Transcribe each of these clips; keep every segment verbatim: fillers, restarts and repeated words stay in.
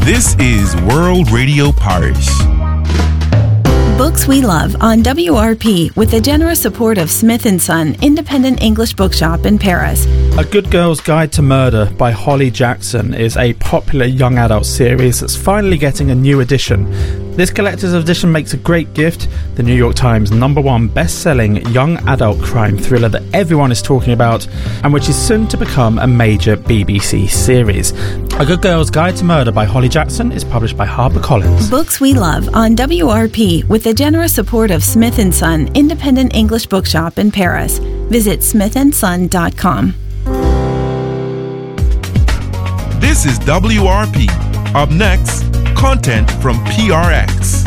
This is World Radio Paris. Books We Love on W R P with the generous support of Smith and Son, independent English bookshop in Paris. A Good Girl's Guide to Murder by Holly Jackson is a popular young adult series that's finally getting a new edition. This collector's edition makes a great gift, the New York Times number one best-selling young adult crime thriller that everyone is talking about, and which is soon to become a major B B C series. A Good Girl's Guide to Murder by Holly Jackson is published by HarperCollins. Books We Love on W R P with the generous support of Smith and Son, independent English bookshop in Paris. Visit smith and son dot com. This is W R P. Up next, content from P R X.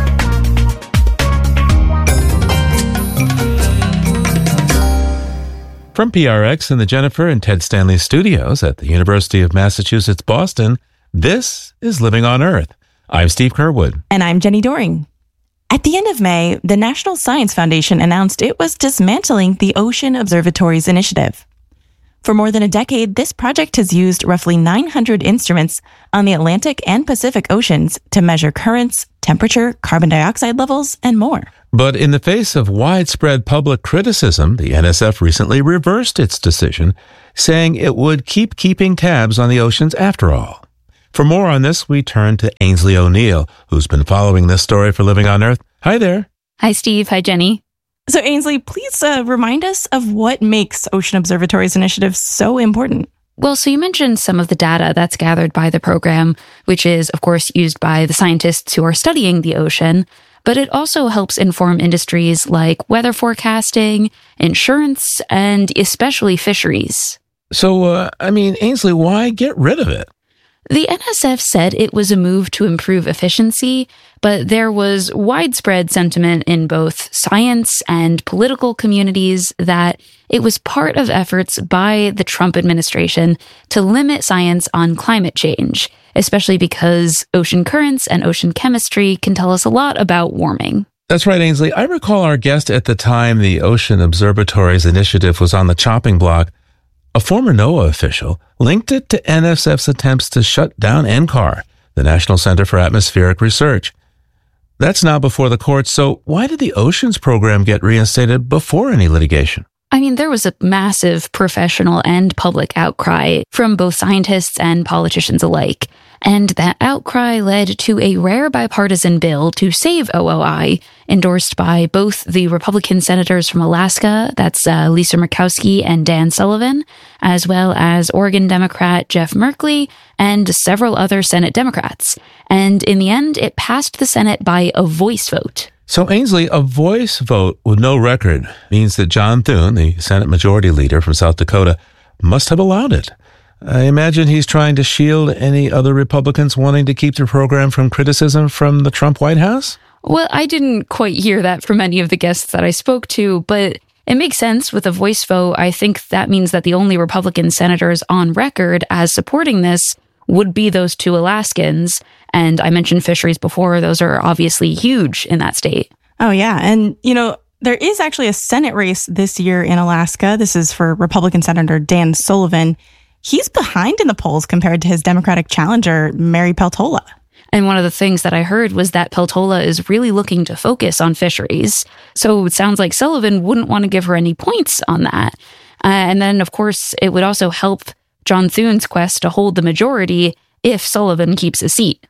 From P R X in the Jennifer and Ted Stanley studios at the University of Massachusetts, Boston, this is Living on Earth. I'm Steve Curwood. And I'm Jenny Doring. At the end of May, the National Science Foundation announced it was dismantling the Ocean Observatories Initiative. For more than a decade, this project has used roughly nine hundred instruments on the Atlantic and Pacific Oceans to measure currents, temperature, carbon dioxide levels, and more. But in the face of widespread public criticism, the N S F recently reversed its decision, saying it would keep keeping tabs on the oceans after all. For more on this, we turn to Ainsley O'Neill, who's been following this story for Living on Earth. Hi there. Hi, Steve. Hi, Jenny. So, Ainsley, please uh, remind us of what makes Ocean Observatories Initiative so important. Well, so you mentioned some of the data that's gathered by the program, which is, of course, used by the scientists who are studying the ocean, but it also helps inform industries like weather forecasting, insurance, and especially fisheries. So, uh, I mean, Ainsley, why get rid of it? The N S F said it was a move to improve efficiency, but there was widespread sentiment in both science and political communities that it was part of efforts by the Trump administration to limit science on climate change, especially because ocean currents and ocean chemistry can tell us a lot about warming. That's right, Ainsley. I recall our guest at the time the Ocean Observatories Initiative was on the chopping block. A former NOAA official linked it to N S F's attempts to shut down N C A R, the National Center for Atmospheric Research. That's now before the courts, so why did the Oceans program get reinstated before any litigation? I mean, there was a massive professional and public outcry from both scientists and politicians alike. And that outcry led to a rare bipartisan bill to save O O I, endorsed by both the Republican senators from Alaska, that's uh, Lisa Murkowski and Dan Sullivan, as well as Oregon Democrat Jeff Merkley and several other Senate Democrats. And in the end, it passed the Senate by a voice vote. So, Ainsley, a voice vote with no record means that John Thune, the Senate Majority Leader from South Dakota, must have allowed it. I imagine he's trying to shield any other Republicans wanting to keep the program from criticism from the Trump White House? Well, I didn't quite hear that from any of the guests that I spoke to, but it makes sense with a voice vote. I think that means that the only Republican senators on record as supporting this would be those two Alaskans. And I mentioned fisheries before. Those are obviously huge in that state. Oh, yeah. And, you know, there is actually a Senate race this year in Alaska. This is for Republican Senator Dan Sullivan. He's behind in the polls compared to his Democratic challenger, Mary Peltola. And one of the things that I heard was that Peltola is really looking to focus on fisheries. So it sounds like Sullivan wouldn't want to give her any points on that. Uh, and then, of course, it would also help John Thune's quest to hold the majority if Sullivan keeps a seat.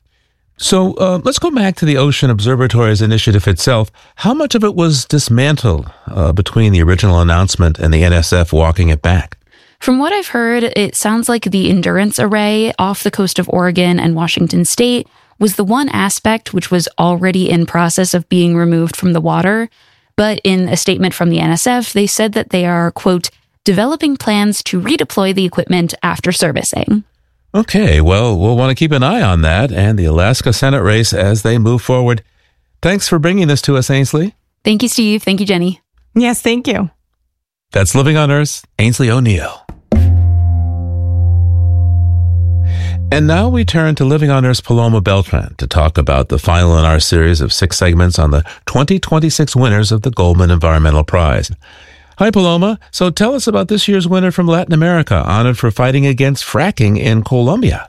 So uh, let's go back to the Ocean Observatories Initiative itself. How much of it was dismantled uh, between the original announcement and the N S F walking it back? From what I've heard, it sounds like the Endurance Array off the coast of Oregon and Washington State was the one aspect which was already in process of being removed from the water. But in a statement from the N S F, they said that they are, quote, developing plans to redeploy the equipment after servicing. Okay, well, we'll want to keep an eye on that and the Alaska Senate race as they move forward. Thanks for bringing this to us, Ainsley. Thank you, Steve. Thank you, Jenny. Yes, thank you. That's Living on Earth, Ainsley O'Neill. And now we turn to Living on Earth's Paloma Beltran to talk about the final in our series of six segments on the twenty twenty-six winners of the Goldman Environmental Prize. Hi, Paloma. So tell us about this year's winner from Latin America, honored for fighting against fracking in Colombia.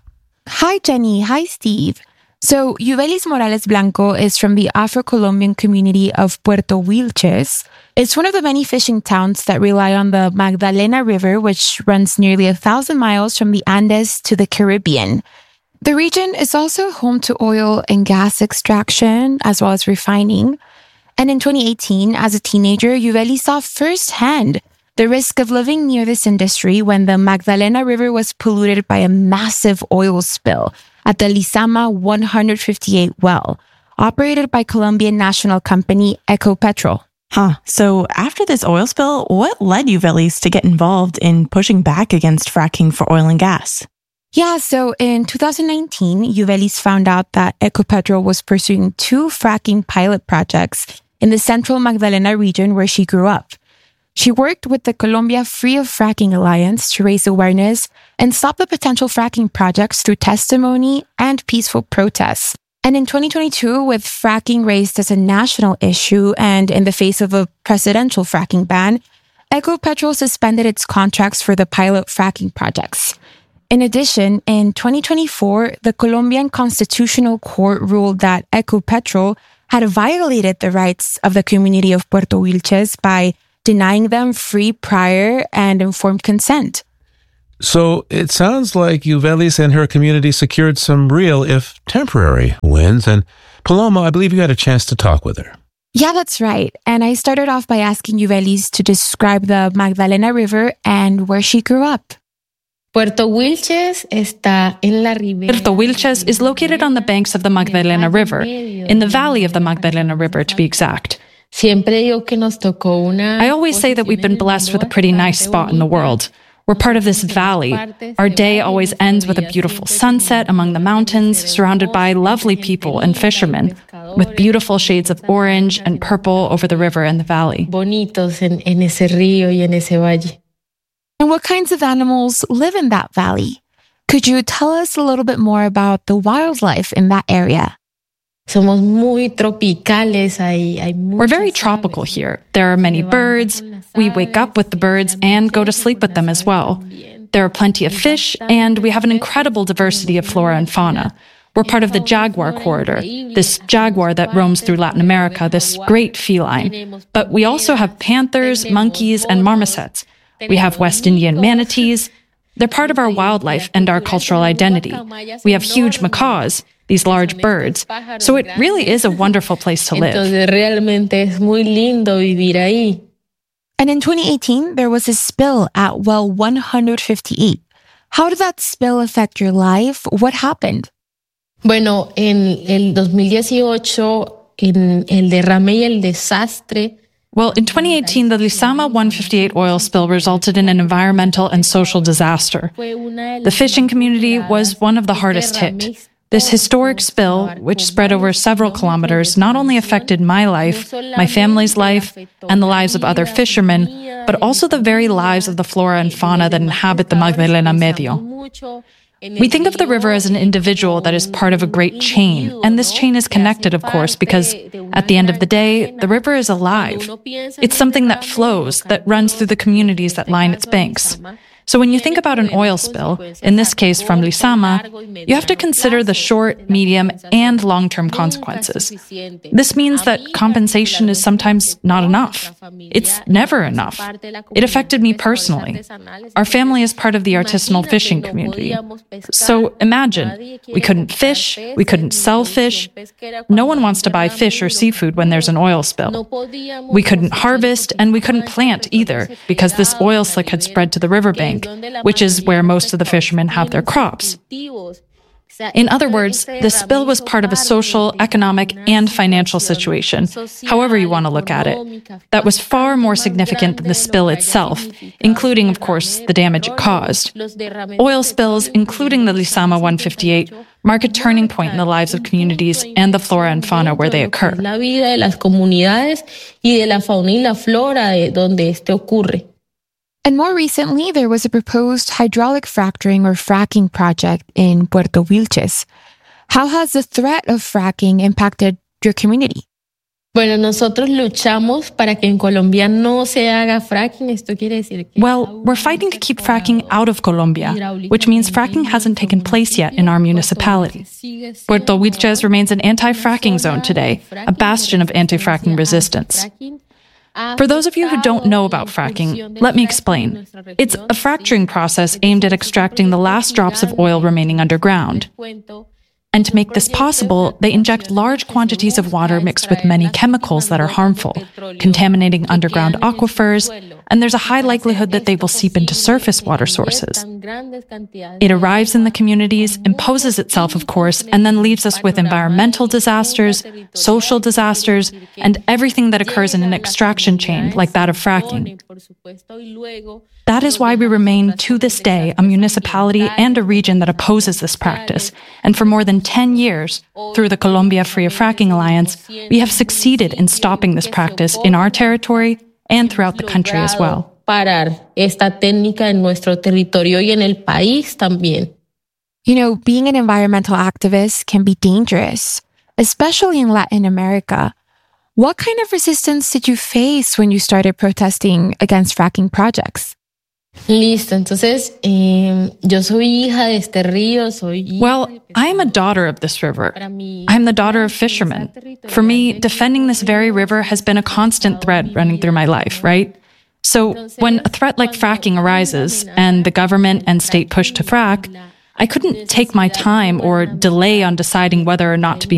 Hi, Jenny. Hi, Steve. So, Yuvelis Morales Blanco is from the Afro-Colombian community of Puerto Wilches. It's one of the many fishing towns that rely on the Magdalena River, which runs nearly a thousand miles from the Andes to the Caribbean. The region is also home to oil and gas extraction, as well as refining. And in twenty eighteen, as a teenager, Yuvelis saw firsthand the risk of living near this industry when the Magdalena River was polluted by a massive oil spill at the Lizama one fifty-eight well, operated by Colombian national company Ecopetrol. Huh. So after this oil spill, what led Yuvelis to get involved in pushing back against fracking for oil and gas? Yeah, so in two thousand nineteen, Yuvelis found out that Ecopetrol was pursuing two fracking pilot projects in the central Magdalena region where she grew up. She worked with the Colombia Free of Fracking Alliance to raise awareness and stop the potential fracking projects through testimony and peaceful protests. And in twenty twenty-two, with fracking raised as a national issue and in the face of a presidential fracking ban, Ecopetrol suspended its contracts for the pilot fracking projects. In addition, in twenty twenty-four, the Colombian Constitutional Court ruled that Ecopetrol had violated the rights of the community of Puerto Wilches by denying them free, prior, and informed consent. So it sounds like Yuvelis and her community secured some real, if temporary, wins. And Paloma, I believe you had a chance to talk with her. Yeah, that's right. And I started off by asking Yuvelis to describe the Magdalena River and where she grew up. Puerto Wilches está en la ribera. Puerto Wilches is located on the banks of the Magdalena River, in the valley of the Magdalena River to be exact. I always say that we've been blessed with a pretty nice spot in the world. We're part of this valley. Our day always ends with a beautiful sunset among the mountains, surrounded by lovely people and fishermen, with beautiful shades of orange and purple over the river and the valley. And what kinds of animals live in that valley? Could you tell us a little bit more about the wildlife in that area? We're very tropical here. There are many birds. We wake up with the birds and go to sleep with them as well. There are plenty of fish, and we have an incredible diversity of flora and fauna. We're part of the jaguar corridor, this jaguar that roams through Latin America, this great feline. But we also have panthers, monkeys, and marmosets. We have West Indian manatees. They're part of our wildlife and our cultural identity. We have huge macaws, these large birds. So it really is a wonderful place to live. And in twenty eighteen, there was a spill at well one fifty-eight. How did that spill affect your life? What happened? Bueno, en el dos mil dieciocho, en el derrame y el desastre. Well, in twenty eighteen, the Lizama one fifty-eight oil spill resulted in an environmental and social disaster. The fishing community was one of the hardest hit. This historic spill, which spread over several kilometers, not only affected my life, my family's life, and the lives of other fishermen, but also the very lives of the flora and fauna that inhabit the Magdalena Medio. We think of the river as an individual that is part of a great chain, and this chain is connected, of course, because at the end of the day, the river is alive. It's something that flows, that runs through the communities that line its banks. So when you think about an oil spill, in this case from Lizama, you have to consider the short, medium, and long-term consequences. This means that compensation is sometimes not enough. It's never enough. It affected me personally. Our family is part of the artisanal fishing community. So imagine, we couldn't fish, we couldn't sell fish. No one wants to buy fish or seafood when there's an oil spill. We couldn't harvest, and we couldn't plant either, because this oil slick had spread to the riverbank, which is where most of the fishermen have their crops. In other words, the spill was part of a social, economic, and financial situation, however you want to look at it, that was far more significant than the spill itself, including, of course, the damage it caused. Oil spills, including the Lizama one fifty-eight, mark a turning point in the lives of communities and the flora and fauna where they occur. And more recently, there was a proposed hydraulic fracturing or fracking project in Puerto Wilches. How has the threat of fracking impacted your community? Bueno, nosotros luchamos para que en Colombia no se haga fracking. Esto quiere decir que Well, we're fighting to keep fracking out of Colombia, which means fracking hasn't taken place yet in our municipality. Puerto Wilches remains an anti-fracking zone today, a bastion of anti-fracking resistance. For those of you who don't know about fracking, let me explain. It's a fracturing process aimed at extracting the last drops of oil remaining underground. And to make this possible, they inject large quantities of water mixed with many chemicals that are harmful, contaminating underground aquifers, and there's a high likelihood that they will seep into surface water sources. It arrives in the communities, imposes itself, of course, and then leaves us with environmental disasters, social disasters, and everything that occurs in an extraction chain like that of fracking. That is why we remain, to this day, a municipality and a region that opposes this practice. And for more than ten years, through the Colombia Free of Fracking Alliance, we have succeeded in stopping this practice in our territory and throughout the country as well. Parar esta técnica en nuestro territorio y en el país también. You know, being an environmental activist can be dangerous, especially in Latin America. What kind of resistance did you face when you started protesting against fracking projects? Listo, entonces, eh, yo soy hija de este río, soy... Well, I am a daughter of this river. I'm the daughter of fishermen. For me, defending this very river has been a constant thread running through my life, right? So when a threat like fracking arises, and the government and state push to frack, I couldn't take my time or delay on deciding whether or not to be